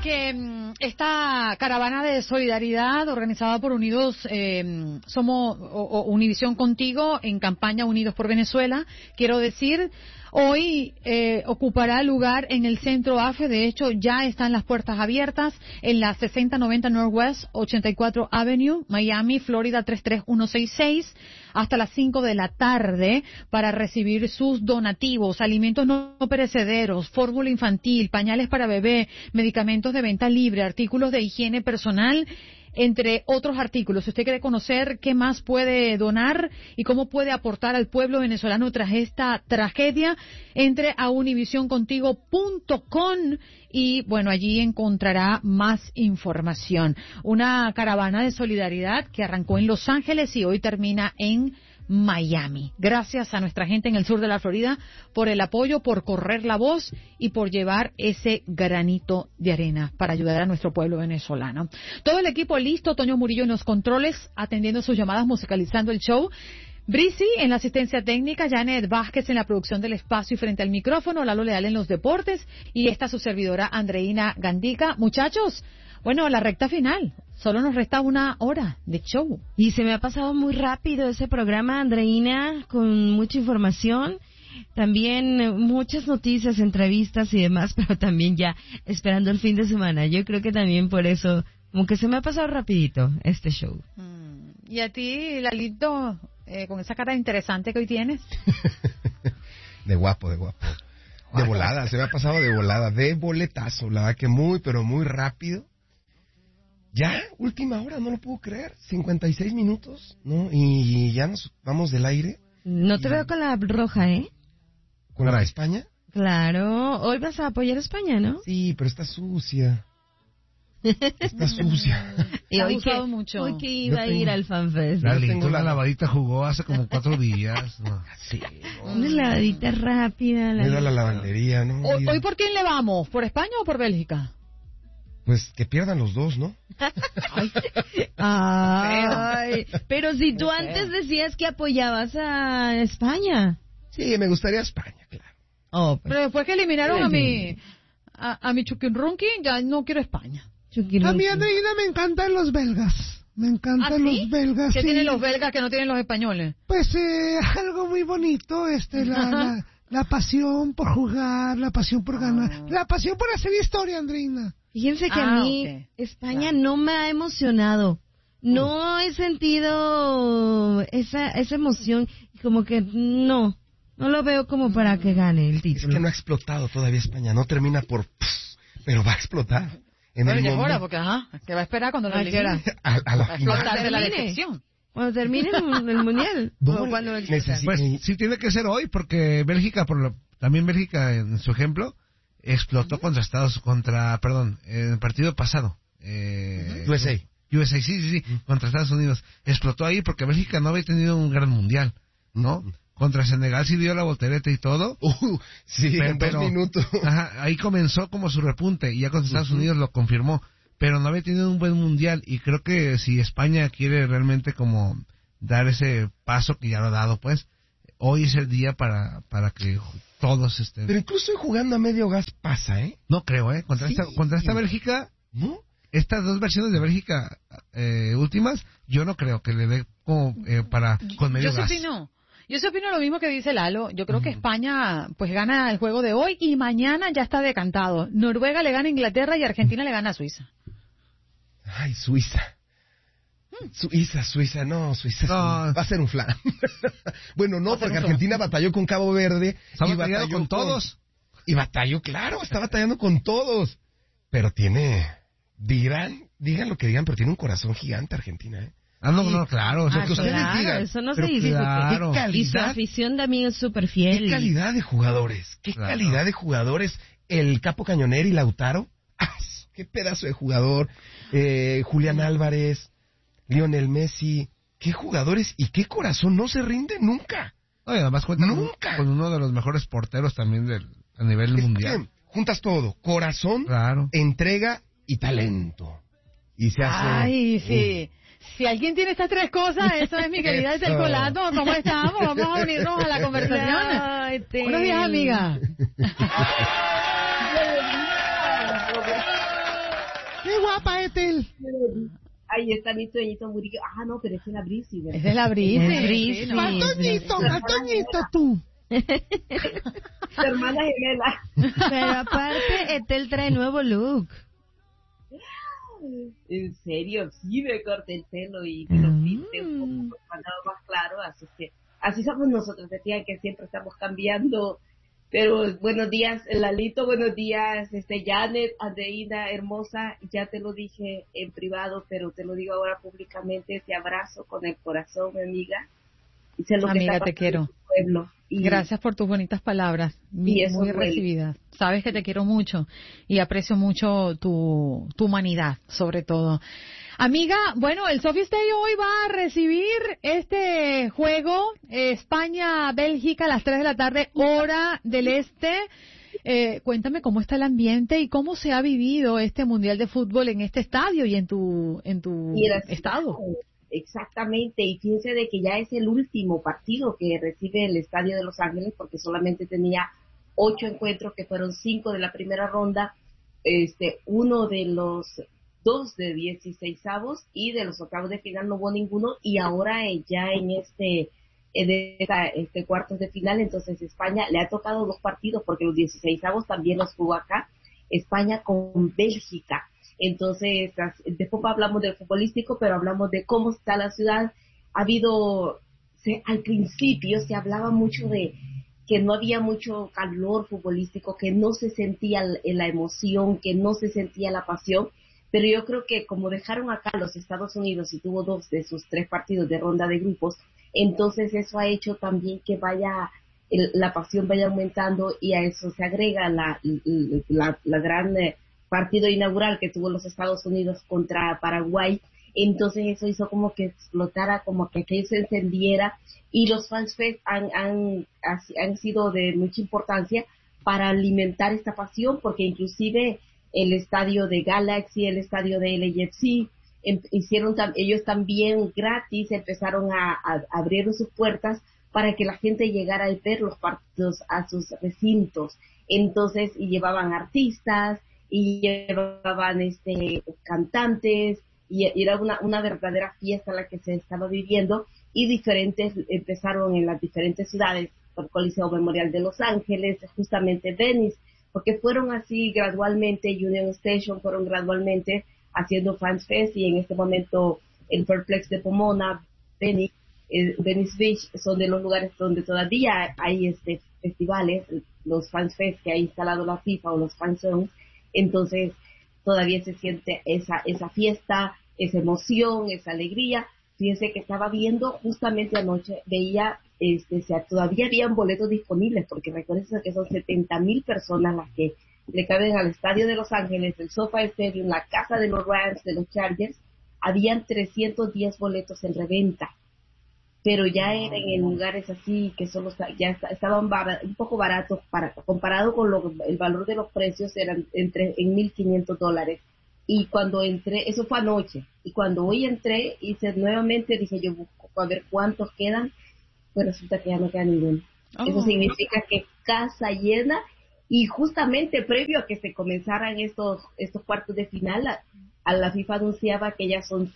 que esta caravana de solidaridad organizada por Unidos, Univisión Contigo, en campaña Unidos por Venezuela, quiero decir, hoy ocupará lugar en el Centro AFE. De hecho, ya están las puertas abiertas en la 6090 Northwest 84 Avenue, Miami, Florida 33166, hasta las 5 de la tarde para recibir sus donativos, alimentos no perecederos, fórmula infantil, pañales para bebé, medicamentos de venta libre, artículos de higiene personal, entre otros artículos. Si usted quiere conocer qué más puede donar y cómo puede aportar al pueblo venezolano tras esta tragedia, entre a univisioncontigo.com y, bueno, allí encontrará más información. Una caravana de solidaridad que arrancó en Los Ángeles y hoy termina en Miami. Gracias a nuestra gente en el sur de la Florida por el apoyo, por correr la voz y por llevar ese granito de arena para ayudar a nuestro pueblo venezolano. Todo el equipo listo, Toño Murillo en los controles, atendiendo sus llamadas, musicalizando el show. Brisi en la asistencia técnica, Janet Vázquez en la producción del espacio y frente al micrófono, Lalo Leal en los deportes y esta su servidora Andreina Gandica. Muchachos, bueno, la recta final. Solo nos resta una hora de show. Y se me ha pasado muy rápido ese programa, Andreina, con mucha información. También muchas noticias, entrevistas y demás, pero también ya esperando el fin de semana. Yo creo que también por eso, como que se me ha pasado rapidito este show. ¿Y a ti, Lalito, con esa cara interesante que hoy tienes? De guapo. De volada, se me ha pasado de volada, de boletazo. La verdad que muy, pero muy rápido. Ya, última hora, no lo puedo creer. 56 minutos, ¿no? Y ya nos vamos del aire. No te veo con la roja, ¿eh? ¿Con la de España? Claro, hoy vas a apoyar a España, ¿no? Sí, pero está sucia. Está sucia. Y hoy que iba a ir al FanFest. La lavadita jugó hace como 4 días. No. Sí. Una lavadita rápida. Me da la lavandería, ¿no? ¿Hoy por quién le vamos? ¿Por España o por Bélgica? Pues que pierdan los dos, ¿no? Ay, pero si tú antes decías que apoyabas a España. Sí, me gustaría España, claro. Oh, pero después que eliminaron a mi Chuquirrunqui, ya no quiero España. A mí, Andreina, me encantan los belgas. Me encantan los belgas. ¿Qué sí. tienen los belgas que no tienen los españoles? Pues algo muy bonito, la pasión por jugar, la pasión por ganar, la pasión por hacer historia, Andreina. Fíjense que a mí España no me ha emocionado. No he sentido esa emoción, como que no lo veo como para que gane el título. Es que no ha explotado todavía España, no termina pero va a explotar. Pero ya es hora, porque que va a esperar cuando lo elimine. A la final de la decepción. Cuando termine el mundial. Pues sí tiene que ser hoy, porque Bélgica, también Bélgica en su ejemplo, explotó en el partido pasado. USA, sí, contra Estados Unidos. Explotó ahí porque Bélgica no había tenido un gran mundial, ¿no? Contra Senegal sí dio la voltereta y todo. Sí, en 2 minutos. Ahí comenzó como su repunte y ya contra Estados Unidos lo confirmó. Pero no había tenido un buen mundial y creo que si España quiere realmente como dar ese paso que ya lo ha dado, pues, hoy es el día para que todos estén. Pero incluso jugando a medio gas pasa, ¿eh? No creo, Contra esta Bélgica, ¿no? Estas 2 versiones de Bélgica últimas, yo no creo que le dé como con medio gas. Yo sí opino lo mismo que dice Lalo. Yo creo que España pues gana el juego de hoy y mañana ya está decantado. Noruega le gana a Inglaterra y Argentina le gana a Suiza. Ay, Suiza. Suiza no. Va a ser un flan. Bueno, no, porque Argentina batalló con Cabo Verde. Está batallando con todos. Y batalló, claro, está batallando con todos. Pero digan lo que digan, pero tiene un corazón gigante Argentina, ¿eh? No, claro. Eso no se dice. Claro. Y su afición también es súper fiel. Qué calidad de jugadores. Calidad de jugadores. El Capo Cañonero y Lautaro. Qué pedazo de jugador. Julián Álvarez, Lionel Messi. Qué jugadores y qué corazón. No se rinde nunca. No, y además cuenta con uno de los mejores porteros también a nivel mundial. Juntas todo. Corazón, entrega y talento. Y se hace... Ay, sí. Si alguien tiene estas 3 cosas, eso es mi querida del Colato. ¿Cómo estamos? Vamos a unirnos a la conversación. Buenos días, amiga. ¡Qué guapa, Ethel! Ahí está mi Toñito Murillo. Ah, no, pero esa es la Brisi, ¿verdad? Esa es la Brisi. Toñito, tú. Tu hermana gemela. Pero aparte, Ethel trae nuevo look. En serio, sí me corté el pelo y me lo pinté un poco más claro, así que así somos nosotros, decía que siempre estamos cambiando. Pero buenos días, Lalito, buenos días, Janet, Andreina, hermosa, ya te lo dije en privado, pero te lo digo ahora públicamente, te abrazo con el corazón, mi amiga. Y sé lo amiga, que está te quiero. en tu pueblo. Y gracias por tus bonitas palabras, muy recibidas. Sabes que te quiero mucho y aprecio mucho tu humanidad, sobre todo. Amiga, bueno, el Sophie Stadium hoy va a recibir este juego, España-Bélgica a las 3 de la tarde, hora del este. Cuéntame cómo está el ambiente y cómo se ha vivido este Mundial de Fútbol en este estadio y en tu estado. Exactamente, y fíjense de que ya es el último partido que recibe el Estadio de Los Ángeles, porque solamente tenía 8 encuentros, que fueron 5 de la primera ronda, uno de los 2 de 16avos, y de los octavos de final no hubo ninguno, y ahora ya en cuartos de final, entonces España le ha tocado 2 partidos, porque los 16avos también los jugó acá, España con Bélgica. Entonces, después hablamos del futbolístico, pero hablamos de cómo está la ciudad. Al principio se hablaba mucho de que no había mucho calor futbolístico, que no se sentía la emoción, que no se sentía la pasión, pero yo creo que como dejaron acá los Estados Unidos y tuvo 2 de sus 3 partidos de ronda de grupos, entonces eso ha hecho también que la pasión vaya aumentando, y a eso se agrega la gran partido inaugural que tuvo los Estados Unidos contra Paraguay. Entonces eso hizo como que explotara, como que aquello se encendiera, y los Fans Fest han sido de mucha importancia para alimentar esta pasión, porque inclusive el estadio de Galaxy, el estadio de LAFC, ellos también gratis empezaron a abrir sus puertas para que la gente llegara a ver los partidos a sus recintos. Entonces, y llevaban artistas, y llevaban cantantes, y era una verdadera fiesta la que se estaba viviendo, y empezaron en las diferentes ciudades, por Coliseo Memorial de Los Ángeles, justamente Venice, porque fueron así gradualmente, Union Station fueron gradualmente haciendo Fans Fest, y en este momento el Fairplex de Pomona, Venice Beach, son de los lugares donde todavía hay festivales, los Fans Fest que ha instalado la FIFA, o los Fan Zones. Entonces todavía se siente esa fiesta, esa emoción, esa alegría. Fíjense que estaba viendo justamente anoche, veía, todavía habían boletos disponibles, porque recuerden que son 70,000 personas las que le caben al Estadio de Los Ángeles, el SoFi Stadium, la casa de los Rams, de los Chargers. Habían 310 boletos en reventa, pero ya eran en lugares así que estaban un poco baratos comparado con el valor de los precios, eran en $1,500. Y cuando entré, eso fue anoche, y cuando hoy entré, nuevamente dije yo, busco a ver cuántos quedan, pues resulta que ya no queda ninguno. Eso significa que casa llena, y justamente previo a que se comenzaran estos cuartos de final, a la FIFA anunciaba que ya son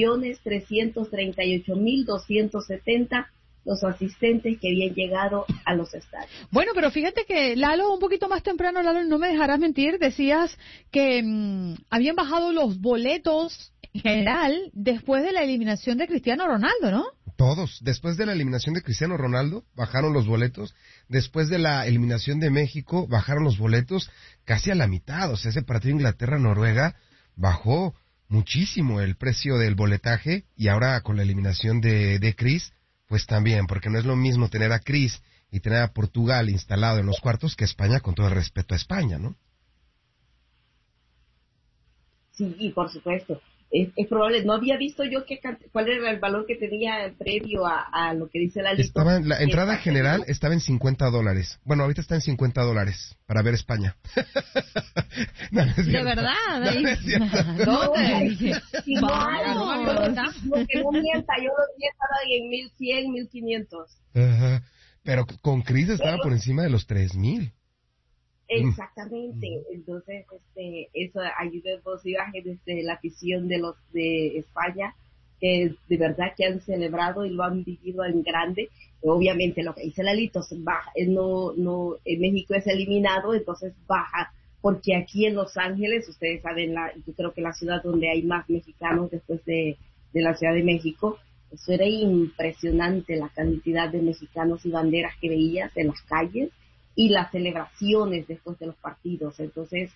6,338,270 los asistentes que habían llegado a los estadios. Bueno, pero fíjate que Lalo, un poquito más temprano, Lalo, no me dejarás mentir, decías que habían bajado los boletos en general después de la eliminación de Cristiano Ronaldo, ¿no? Todos. Después de la eliminación de Cristiano Ronaldo, bajaron los boletos. Después de la eliminación de México, bajaron los boletos casi a la mitad. O sea, ese partido Inglaterra-Noruega bajó muchísimo el precio del boletaje, y ahora con la eliminación de Cris, pues también, porque no es lo mismo tener a Cris y tener a Portugal instalado en los cuartos que España, con todo el respeto a España, ¿no? Sí, y por supuesto. Es probable, no había visto yo cuál era el valor que tenía previo a lo que dice la lista. La entrada general estaba en $50. Bueno, ahorita está en $50 para ver España. No, no ¿de verdad? No, no es cierto. ¿Dónde? No, que no mienta, yo los vi estaban en 1,100, 1,500. Ajá. Pero con Cris estaba por encima de los 3,000. Exactamente, entonces eso ayuda posible desde la afición de España, que de verdad que han celebrado y lo han vivido en grande. Obviamente lo que dice Lalito, baja, en México es eliminado, entonces baja, porque aquí en Los Ángeles, ustedes saben, yo creo que la ciudad donde hay más mexicanos después de la Ciudad de México, eso era impresionante la cantidad de mexicanos y banderas que veías en las calles, y las celebraciones después de los partidos. Entonces,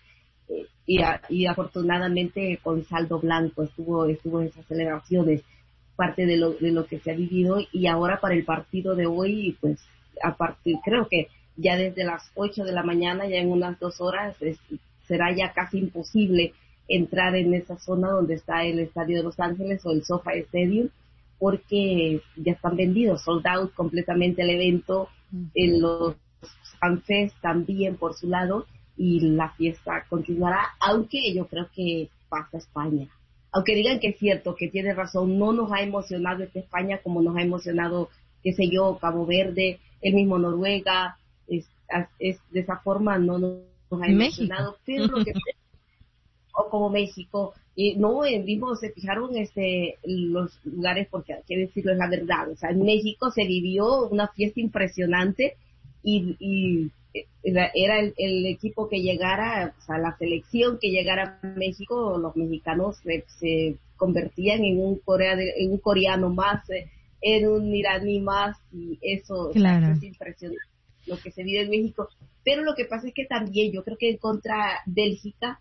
y afortunadamente con saldo blanco estuvo en esas celebraciones, parte de lo que se ha vivido. Y ahora para el partido de hoy, pues creo que ya desde las 8 de la mañana, ya en unas 2 horas, será ya casi imposible entrar en esa zona donde está el Estadio de Los Ángeles o el SoFi Stadium, porque ya están vendidos, sold out completamente el evento. Los FanFest también por su lado, y la fiesta continuará, aunque yo creo que pasa España. Aunque digan que es cierto, que tiene razón, no nos ha emocionado esta España como nos ha emocionado, qué sé yo, Cabo Verde, el mismo Noruega, es de esa forma no nos ha emocionado, pero lo que o como México, y no, en vivo se fijaron los lugares, porque hay que decirlo, es la verdad, o sea, en México se vivió una fiesta impresionante, y era el equipo que llegara, o sea, la selección que llegara a México, los mexicanos se convertían en un coreano más, en un iraní más, y eso, claro. O sea, es impresionante lo que se vive en México. Pero lo que pasa es que también yo creo que contra Bélgica,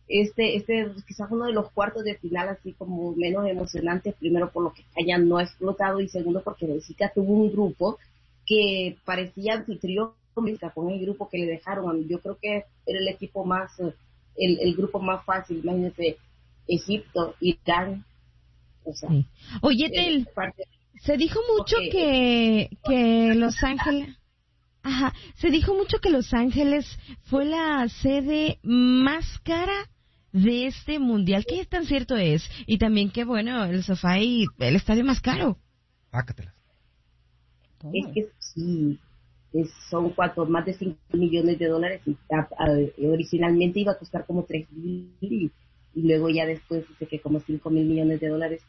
quizás uno de los cuartos de final así como menos emocionantes, primero por lo que España no ha explotado, y segundo porque Bélgica tuvo un grupo que parecía anfitrión con el grupo que le dejaron. Yo creo que era el equipo más, el grupo más fácil. Imagínense, Egipto, Irán, o sea. Sí. Oye, Tel, se dijo mucho que Los Ángeles, se dijo mucho que Los Ángeles fue la sede más cara de este mundial. ¿Qué tan cierto es? Y también que, bueno, el SoFi, el estadio más caro. Pácatelas. Es que sí, son más de $5 millones, y originalmente iba a costar como 3,000, y luego ya después dice que como $5 millones.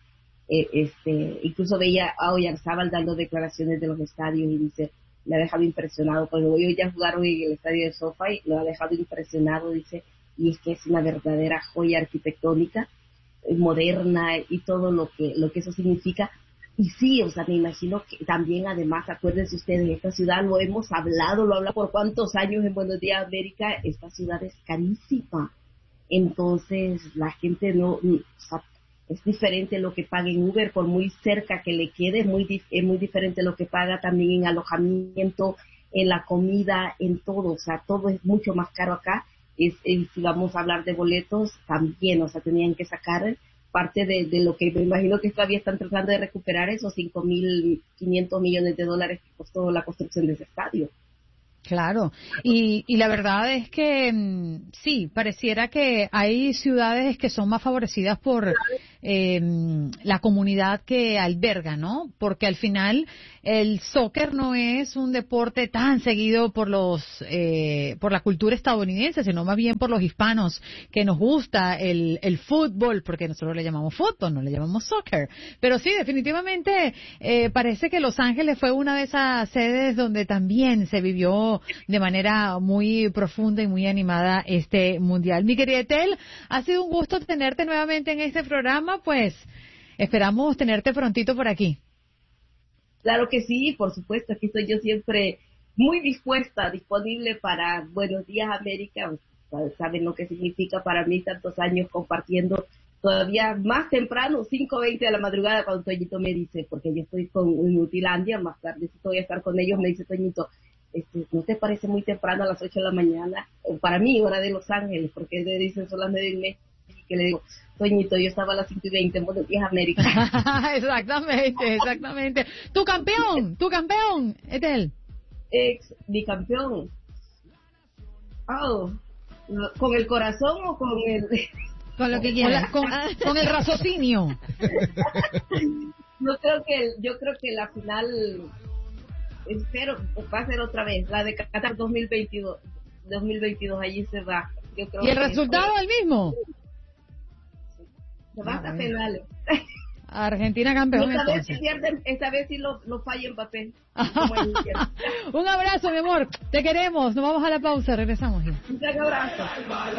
Incluso veía a Oyarzábal dando declaraciones de los estadios y dice, me ha dejado impresionado, cuando ellos ya jugaron en el estadio de SoFi, lo ha dejado impresionado, dice, y es que es una verdadera joya arquitectónica, moderna, y todo lo que eso significa. Y sí, o sea, me imagino que también, además, acuérdense ustedes, esta ciudad lo hemos hablado, lo habla por cuántos años en Buenos Días América, esta ciudad es carísima. Entonces, la gente o sea, es diferente lo que paga en Uber, por muy cerca que le quede, es muy diferente lo que paga también en alojamiento, en la comida, en todo, o sea, todo es mucho más caro acá. Si vamos a hablar de boletos, también, o sea, tenían que sacar parte de lo que me imagino que todavía están tratando de recuperar, esos $5.500 millones que costó la construcción de ese estadio. Claro, y la verdad es que sí, pareciera que hay ciudades que son más favorecidas por la comunidad que alberga, ¿no? Porque al final el soccer no es un deporte tan seguido por la cultura estadounidense, sino más bien por los hispanos que nos gusta el fútbol, porque nosotros le llamamos fútbol, no le llamamos soccer. Pero sí, definitivamente parece que Los Ángeles fue una de esas sedes donde también se vivió de manera muy profunda y muy animada este mundial. Mi querida Tel, ha sido un gusto tenerte nuevamente en este programa, pues esperamos tenerte prontito por aquí. Claro que sí, por supuesto, aquí estoy yo siempre muy dispuesta, disponible para Buenos Días América. Saben lo que significa para mí tantos años compartiendo, todavía más temprano, 5:20 de la madrugada, cuando Toñito me dice, porque yo estoy en Utilandia, más tarde si voy a estar con ellos, me dice Toñito, ¿no te parece muy temprano a las 8 de la mañana? Para mí, hora de Los Ángeles, porque le dicen son las 9:30, y que le digo, Toñito, yo estaba a las 5:20 en Buenos Días América. Exactamente. Tu campeón, Etel. Bicampeón. ¿Con el corazón o con el...? Con lo que quieras. Con el raciocinio. Yo creo que la final, espero, va a ser otra vez, la de Qatar 2022. 2022 allí se va. Yo creo ¿Y el resultado es el mismo? Se va hasta penales. Argentina campeón. Esta vez sí lo falla en papel. Un abrazo, mi amor. Te queremos. Nos vamos a la pausa. Regresamos. Un gran abrazo.